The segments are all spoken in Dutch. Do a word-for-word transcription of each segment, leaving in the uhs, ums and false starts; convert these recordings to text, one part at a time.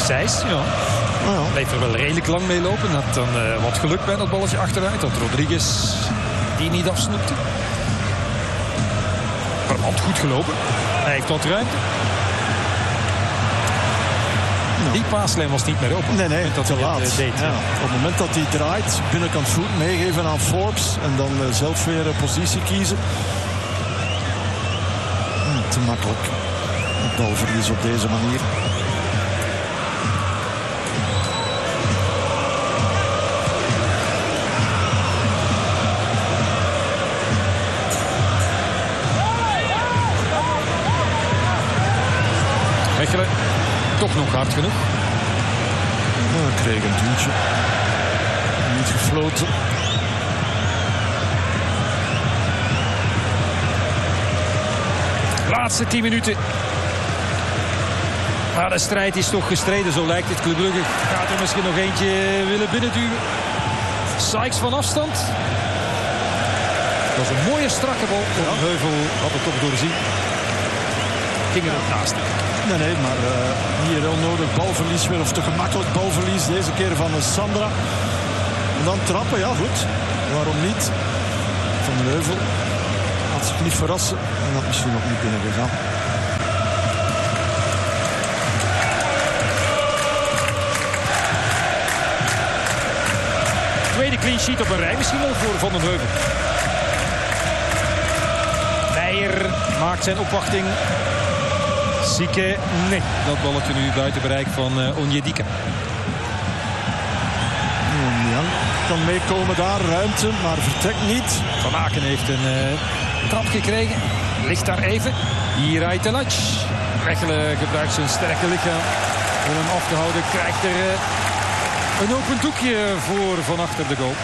Sijs, ja. Nou ja. Bleef er wel redelijk lang mee lopen. Had dan uh, wat geluk bij dat balletje achteruit. Dat Rodriguez die niet afsnoepte. Vermand goed gelopen. Hij heeft wat ruimte. Ja. Die paaslijn was niet meer open. Nee, nee, dat te hij laat. het, uh, deed, ja. ja. Op het moment dat hij draait, binnenkant voet meegeven aan Forbes. En dan uh, zelf weer een positie kiezen. Hm, te makkelijk. Het balverlies op deze manier. Mechelen, toch nog hard genoeg. Ja, kreeg een duwtje. Niet gefloten. Laatste tien minuten. Maar de strijd is toch gestreden, zo lijkt het. Club Brugge gaat er misschien nog eentje willen binnenduwen. Sykes van afstand. Dat was een mooie strakke bal. Ja. Heuvel had het toch doorzien. Ging er ook naast. Nee, nee, maar uh, hier onnodig balverlies weer. Of te gemakkelijk balverlies. Deze keer van Sandra. En dan trappen, ja goed. Waarom niet? Van den Heuvel. Had zich niet verrassen. En had misschien nog niet binnen gegaan. Tweede clean sheet op een rij misschien wel voor Van den Heuvel. Meijer maakt zijn opwachting. Sieke, nee. Dat balletje nu buiten bereik van uh, Onyedika. Niang kan meekomen daar, ruimte, maar vertrekt niet. Van Aken heeft een uh, trap gekregen. Ligt daar even. Hier rijdt de Latsch. Mechelen gebruikt zijn sterke lichaam om hem af te houden. Krijgt er uh, een open doekje voor van achter de goal.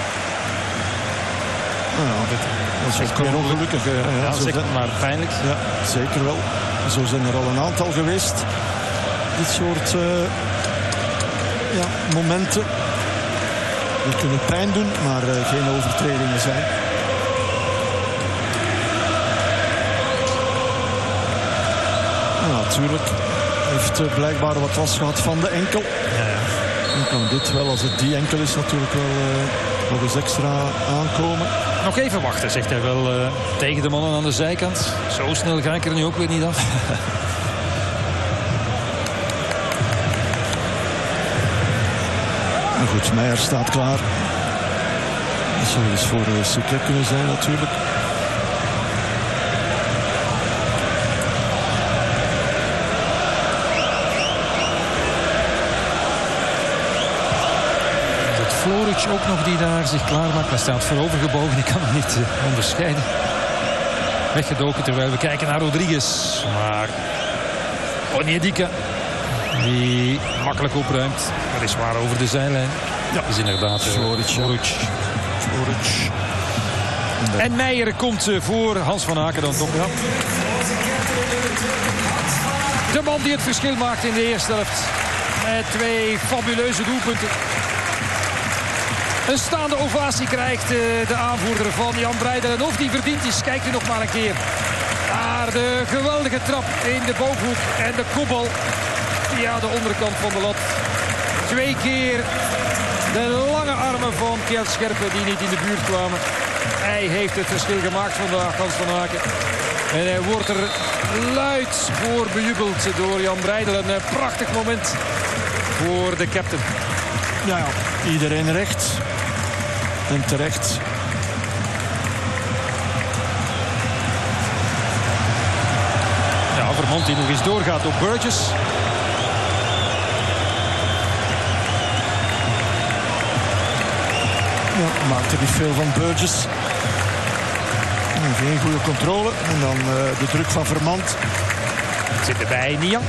Nou, dit, dat is echt weer ongelukkig. Uh, ja, ja, zeg maar pijnlijk. Ja, zeker wel. Zo zijn er al een aantal geweest. Dit soort uh, ja, momenten. Die kunnen pijn doen, maar uh, geen overtredingen zijn. Nou, natuurlijk heeft uh, blijkbaar wat last gehad van de enkel. Ja, ja. Dan kan dit wel, als het die enkel is, natuurlijk wel uh, nog eens extra aankomen. Nog even wachten, zegt hij wel uh, tegen de mannen aan de zijkant. Zo snel ga ik er nu ook weer niet af. Maar goed, Meijer staat klaar. Dat zou eens voor uh, Sikke kunnen zijn natuurlijk. Floric ook nog die daar zich klaarmaakt. Hij staat voorovergebogen, die kan hem niet uh, onderscheiden. Weggedoken terwijl we kijken naar Rodriguez. Maar Onyedika, die makkelijk opruimt. Weliswaar over de zijlijn. Ja, is inderdaad uh, Floric. Floric. Floric. En Meijer komt uh, voor Hans van Aken dan toch. Ja. De man die het verschil maakt in de eerste helft. Met twee fabuleuze doelpunten. Een staande ovatie krijgt uh, de aanvoerder van Jan Breidelen. Of die verdient is, kijkt u nog maar een keer. Naar de geweldige trap in de bovenhoek. En de kopbal via de onderkant van de lat. Twee keer de lange armen van Kjeld Scherpen die niet in de buurt kwamen. Hij heeft het verschil gemaakt vandaag, Hans van Aken. En hij wordt er luid voor bejubeld door Jan Breidelen. Een prachtig moment voor de captain. Ja, ja, iedereen recht. En terecht. Ja, Vermand die nog eens doorgaat op Burgess. Ja, maakt er niet veel van Burgess. Geen goede controle. En dan uh, de druk van Vermand. Zit erbij Niang.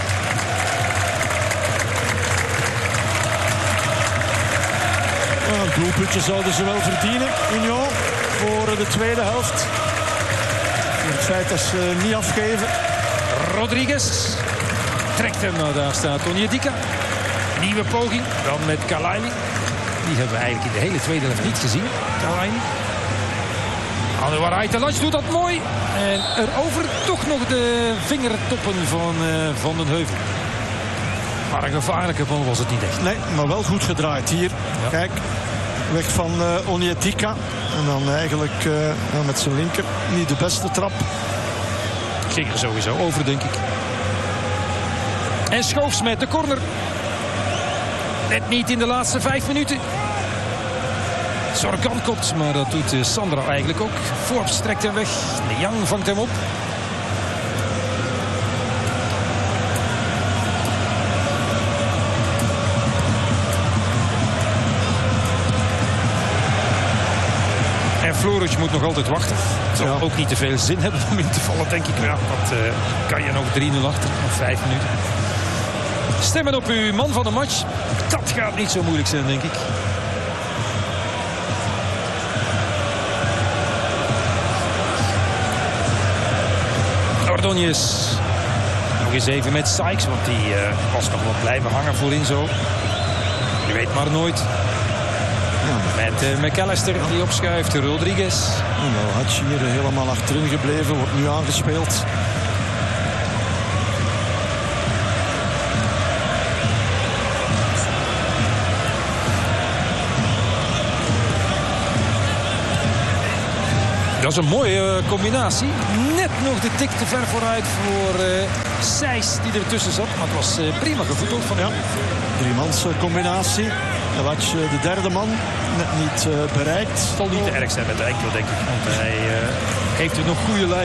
Ja, een doelpuntje zouden ze wel verdienen. Union voor de tweede helft. Voor het feit dat ze niet afgeven. Rodriguez trekt hem. Nou, daar staat Onyedika. Nieuwe poging. Dan met Kalaini. Die hebben we eigenlijk in de hele tweede helft niet gezien. Kalaini. Anouar Aytalatsch doet dat mooi. En erover toch nog de vingertoppen van uh, Van den Heuvel. Maar een gevaarlijke bal was het niet echt. Nee, maar wel goed gedraaid hier. Ja. Kijk, weg van uh, Onyedika. En dan eigenlijk uh, nou met zijn linker niet de beste trap. Ging er sowieso over, denk ik. En Schoofs met de corner. Net niet in de laatste vijf minuten. Zorgan komt, maar dat doet uh, Sandra eigenlijk ook. Forbes trekt hem weg. Niang vangt hem op. En Floric moet nog altijd wachten. Het zal ja. ook niet te veel zin hebben om in te vallen, denk ik. Ja, dat uh, kan je nog drie nul achter, nog vijf minuten. Stemmen op uw man van de match. Dat gaat niet zo moeilijk zijn, denk ik. Ordóñez. Nog eens even met Sykes, want die uh, was nog wel blijven hangen voorin zo. Je weet maar nooit. Ja. Met uh, McAllister die opschuift, Rodriguez. Nou, Hatch hier helemaal achterin gebleven, wordt nu aangespeeld. Dat is een mooie uh, combinatie. Net nog de tik te ver vooruit voor uh, Sijs die ertussen zat. Maar het was uh, prima gevoeteld van hem. Ja. Driemans uh, combinatie. Hatch, uh, de derde man, net niet uh, bereikt. Het zal niet te erg zijn met de enkel, denk ik. Want hij uh, heeft er nog goede lijn.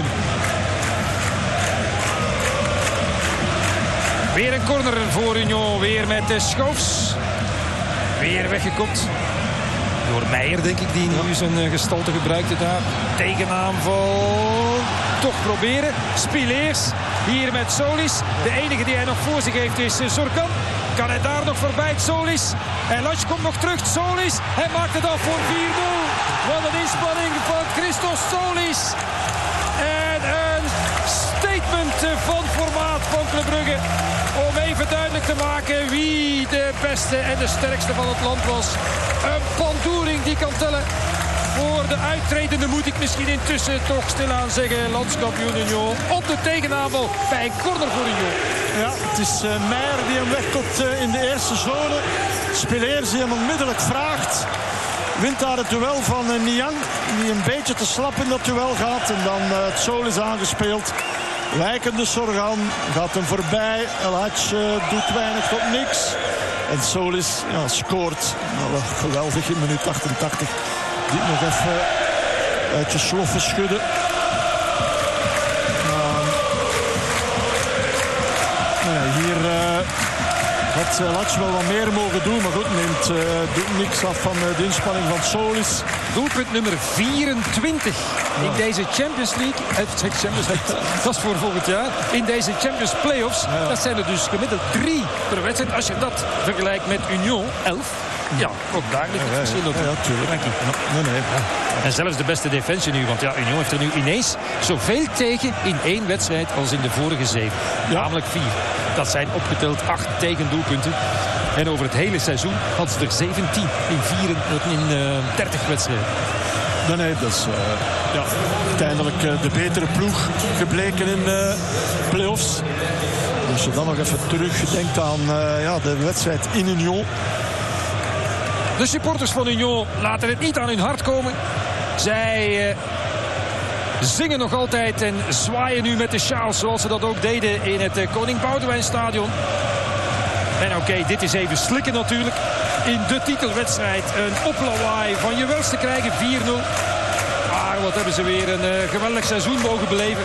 Weer een corner voor Union. Weer met uh, Schoofs. Weer weggekopt. Door Meijer, denk ik, die nu zijn uh, gestalte gebruikte daar. Tegenaanval. Toch proberen. Spileers. Hier met Solis. De enige die hij nog voor zich heeft is uh, Zorgan. Kan hij daar nog voorbij? Solis. En Latsch komt nog terug. Solis. Hij maakt het af voor vier nul. Wat een inspanning van Christos Solis. En een statement van formaat van Club Brugge. Om even duidelijk te maken wie de beste en de sterkste van het land was. Een pandoering die kan tellen. Voor de uittredende moet ik misschien intussen toch stilaan zeggen. Landskampioen Union op de tegenaanval bij een corner voor Union. Ja, het is uh, Meijer die hem wegkomt uh, in de eerste zone. Spileers die hem onmiddellijk vraagt. Wint daar het duel van uh, Niang. Die een beetje te slap in dat duel gaat. En dan uh, het Solis aangespeeld. Wijkende Zorgan gaat hem voorbij. El Hadj uh, doet weinig tot niks. En Solis ja, scoort. Nou, geweldig in minuut achtentachtig. Die nog even uh, uit je sloffen schudden. Uh, nou ja, hier uh, had El Hadj wel wat meer mogen doen. Maar goed, neemt uh, doet niks af van uh, de inspanning van Solis. Doelpunt nummer vierentwintig in ja. deze Champions League. Eh, Champions League. Dat is voor volgend jaar. In deze Champions Playoffs. Ja. Dat zijn er dus gemiddeld drie per wedstrijd. Als je dat vergelijkt met Union, elf. Ja, ook daar ligt het ja, verschil op. Ja, ja, tuurlijk. Nee, nee. Ja. En zelfs de beste defensie nu. Want ja, Union heeft er nu ineens zoveel tegen in één wedstrijd als in de vorige zeven. Ja. Namelijk vier. Dat zijn opgeteld acht tegendoelpunten. En over het hele seizoen had ze er zeventien in, vier, in uh, dertig wedstrijden. Nee, nee, dat is uh, ja, uiteindelijk uh, de betere ploeg gebleken in de uh, play-offs. Als je dan nog even terugdenkt aan uh, ja, de wedstrijd in Union. De supporters van Union laten het niet aan hun hart komen. Zij uh, zingen nog altijd en zwaaien nu met de sjaals zoals ze dat ook deden in het uh, Koning Boudewijnstadion. En oké, okay, dit is even slikken natuurlijk. In de titelwedstrijd een oplawaai van je welste krijgen, vier nul. Maar wat hebben ze weer een uh, geweldig seizoen mogen beleven.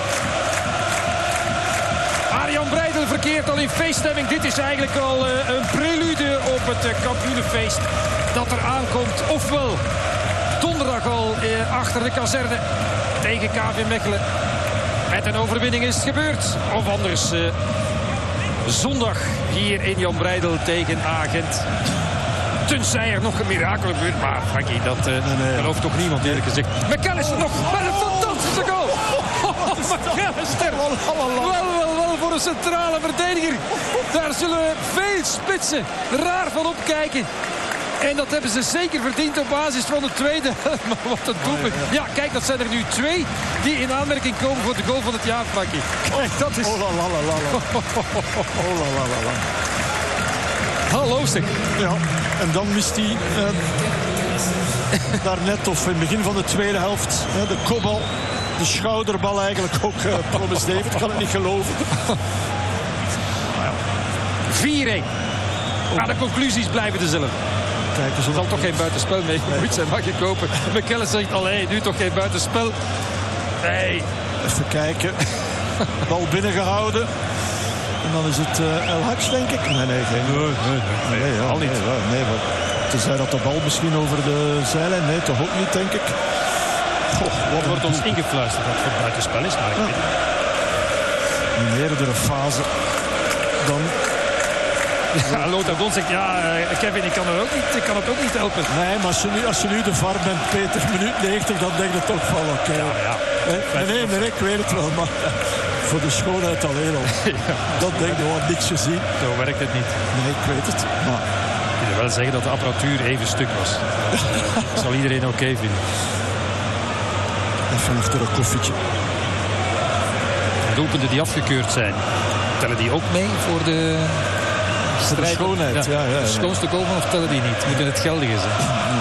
Arjan Breidel verkeert al in feeststemming. Dit is eigenlijk al uh, een prelude op het uh, kampioenenfeest dat er aankomt. Ofwel donderdag al uh, achter de kazerne tegen K V Mechelen. Met een overwinning is het gebeurd. Of anders uh, zondag hier in Jan Breidel tegen Agent. Tenzij er nog een mirakel gebeurt. Maar Frankie, dat uh, nee, nee. gelooft toch niemand eerlijk gezegd. McAllister nog met een fantastische goal. Oh, McAllister. Wel, wel, wel voor een centrale verdediger. Daar zullen veel spitsen raar van opkijken. En dat hebben ze zeker verdiend op basis van de tweede. Maar wat een doelpunt. Ja, kijk, dat zijn er nu twee die in aanmerking komen voor de goal van het jaar, Frankie. Kijk, dat is... Oh la la la la. Oh la la la la. Hallo zeg. Ja, en dan mist hij uh, daarnet of in het begin van de tweede helft uh, de kopbal, de schouderbal eigenlijk ook. Uh, Promise David, kan het niet geloven. vier één. Maar de conclusies blijven dezelfde. Kijk, er zal toch geen buitenspel mee gemoeid zijn, mag je kopen. McAllister zegt, allee, nu toch geen buitenspel. Nee. Even kijken. Bal binnengehouden. En dan is het uh, El Hadj, denk ik. Nee, nee, geen. Nee, nee, nee. nee, ja, al niet. Nee, ja, nee, maar tenzij dat de bal misschien over de zijlijn. Nee, toch ook niet, denk ik. Goh, wat wordt ons ingefluisterd dat het buitenspel is, maar ik weet het. In meerdere fase dan. Ja, Lothar Don zegt, ja, uh, Kevin, ik kan, er ook niet, ik kan het ook niet helpen. Nee, maar als je nu, als je nu de V A R bent, Peter, minuut negentig, dan denk je toch van, oké. Okay. Ja, ja. Nee, nee, nee, ik weet het wel, maar voor de schoonheid alleen al. Ja. Dat denk je, wat niks gezien. Zo werkt het niet. Nee, ik weet het. Maar ik wil wel zeggen dat de apparatuur even stuk was. Dat zal iedereen oké okay vinden. Even achter een koffietje. De doelpunten die afgekeurd zijn, tellen die ook mee voor de... De schoonheid, ja. ja, ja, ja. De schoonste goal van of tellen die niet? Moeten het geldige zijn.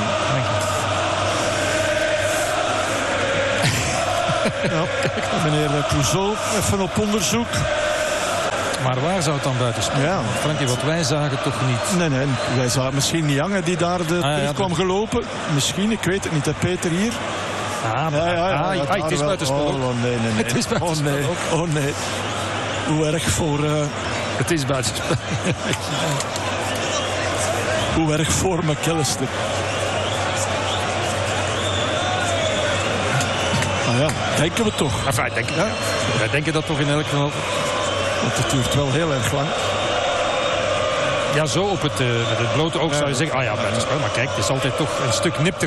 Ja, meneer Clouseau, even op onderzoek. Maar waar zou het dan buiten spelen? Ja. Frankie, wat wij zagen toch niet? Nee, nee, wij zagen misschien niet Jange die daar de ah, ja, kwam de... gelopen. Misschien, ik weet het niet. Hè, Peter hier. Ah, maar, ja, ja, ja, ah, ah, het is buitenspel. Oh, oh, nee, nee, nee. Het is buitenspel. Oh, nee. Oh, nee. Hoe erg voor... Uh... Het is buitenspel. Hoe erg voor McAllister. Ah ja, denken we toch. Enfin, denk, ja. Wij denken dat toch in elk geval. Want het duurt wel heel erg lang. Ja, zo op het, uh, met het blote oog ja, zou je zeggen, ah ja, buitenspel. Maar kijk, het is altijd toch een stuk nipter.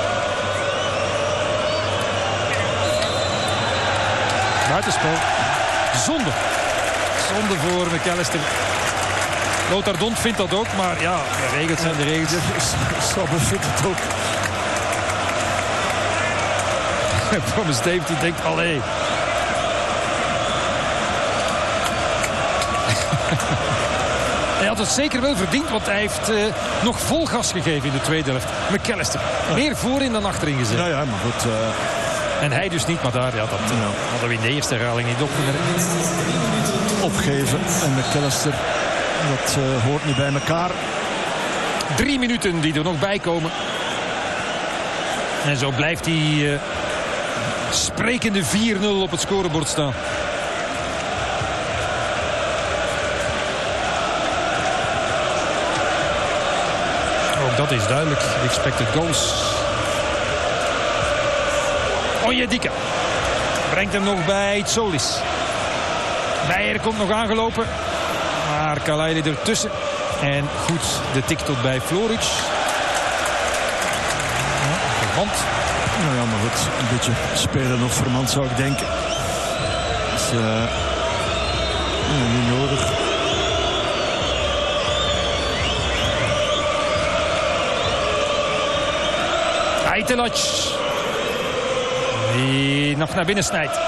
Buitenspel. Zonde. Zonde voor McAllister. Lothar Don vindt dat ook, maar ja, de regels zijn de regels. Sabbe vindt het ook. Promise David die denkt, allee. Hij had het zeker wel verdiend, want hij heeft uh, nog vol gas gegeven in de tweede helft. McAllister, meer voorin dan achterin gezet. Ja, ja, maar goed... Uh... En hij dus niet, maar daar ja, dat, ja. hadden we in de eerste herhaling niet opgemerkt. Opgeven en McAllister, dat uh, hoort niet bij elkaar. Drie minuten die er nog bij komen. En zo blijft die uh, sprekende vier nul op het scorebord staan. Ook dat is duidelijk. Expected goals. Onyedika brengt hem nog bij Tsolis. Meijer komt nog aangelopen. Maar Kalaili ertussen. En goed, de tik tot bij Floric. Ja, Vermand. Nou ja, maar goed. Een beetje spelen op Vermand zou ik denken. Dus uh, ja, niet nodig. Ajtelac. Die nog naar binnen snijdt.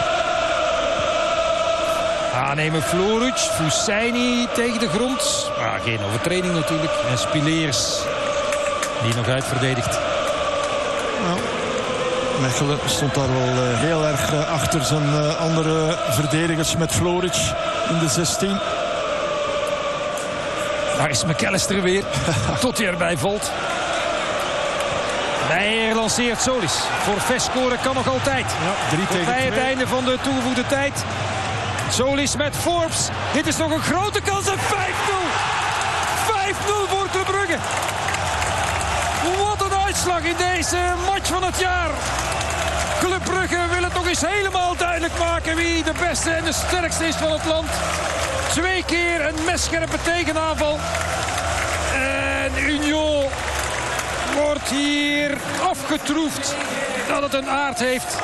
Aannemen Floric. Fusaini tegen de grond. Maar geen overtreding natuurlijk. En Spileers die nog uitverdedigt. Nou, Mechelen stond daar wel uh, heel erg uh, achter zijn uh, andere verdedigers met Floric in de zestien. Daar is McAllister weer. Tot hij erbij valt. Meijer lanceert Solis. Forfait scoren kan nog altijd. Ja, drie tegen bij het twee. einde van de toegevoegde tijd. Solis met Forbes. Dit is nog een grote kans. En vijf nul. vijf nul voor Club Brugge. Wat een uitslag in deze match van het jaar. Club Brugge wil het nog eens helemaal duidelijk maken wie de beste en de sterkste is van het land. Twee keer een messcherpe tegenaanval. En Union wordt hier afgetroefd dat het een aard heeft.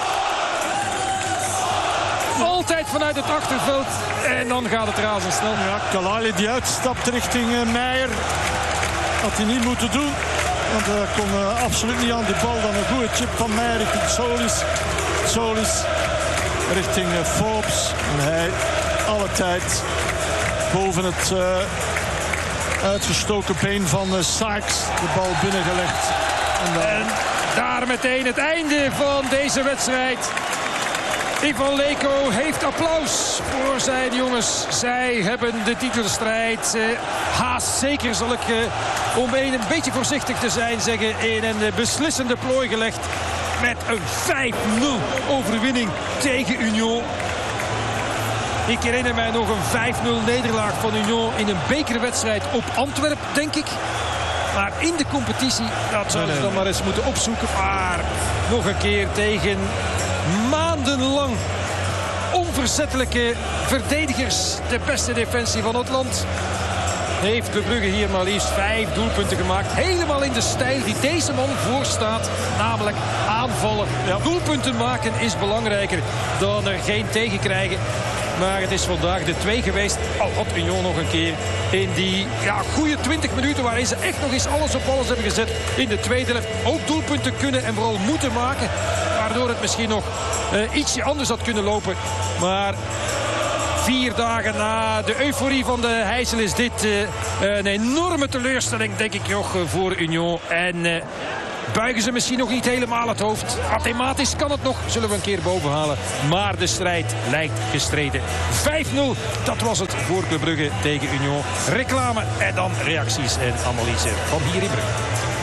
Altijd vanuit het achterveld. En dan gaat het razendsnel. Ja, Kalaili die uitstapt richting uh, Meijer. Had hij niet moeten doen. Want hij uh, kon uh, absoluut niet aan die bal. Dan een goede chip van Meijer richting Solis. Solis richting uh, Forbes. En hij alle tijd boven het uh, Uitgestoken been van uh, Sykes. De bal binnengelegd. En, dan... en daar meteen het einde van deze wedstrijd. Ivan Leko heeft applaus voor zijn jongens. Zij hebben de titelstrijd uh, haast zeker, zal ik uh, om een, een beetje voorzichtig te zijn zeggen, in een uh, beslissende plooi gelegd. Met een vijf nul overwinning tegen Union. Ik herinner mij nog een vijf nul nederlaag van Union in een bekerwedstrijd op Antwerpen, denk ik. Maar in de competitie, dat zouden ze dan maar eens moeten opzoeken. Maar nog een keer tegen maandenlang onverzettelijke verdedigers. De beste defensie van het land. Heeft Club Brugge hier maar liefst vijf doelpunten gemaakt. Helemaal in de stijl die deze man voorstaat. Namelijk aanvallen. Ja, doelpunten maken is belangrijker dan er geen tegen krijgen. Maar het is vandaag de twee geweest. Al had Union nog een keer in die ja, goede twintig minuten... waarin ze echt nog eens alles op alles hebben gezet in de tweede helft. Ook doelpunten kunnen en vooral moeten maken. Waardoor het misschien nog uh, ietsje anders had kunnen lopen. Maar vier dagen na de euforie van de Heysel is dit uh, een enorme teleurstelling, denk ik, nog voor Union. En uh, buigen ze misschien nog niet helemaal het hoofd. Mathematisch kan het nog, zullen we een keer bovenhalen. Maar de strijd lijkt gestreden. vijf nul, dat was het voor Club Brugge tegen Union. Reclame en dan reacties en analyse van hier in Brugge.